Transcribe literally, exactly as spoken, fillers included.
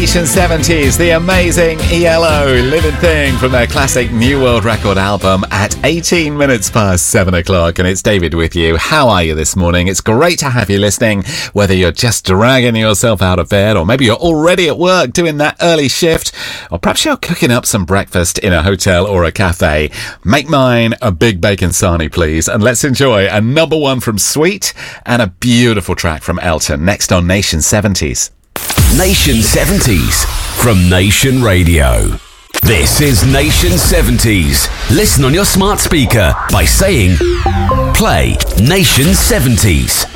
Nation seventies, the amazing E L O, Living Thing, from their classic New World Record album at eighteen minutes past seven o'clock. And it's David with you. How are you this morning? It's great to have you listening, whether you're just dragging yourself out of bed, or maybe you're already at work doing that early shift, or perhaps you're cooking up some breakfast in a hotel or a cafe. Make mine a big bacon sarnie, please, and let's enjoy a number one from Sweet and a beautiful track from Elton next on Nation seventies. Nation seventies from Nation Radio. This is Nation seventies. Listen on your smart speaker by saying, play Nation seventies.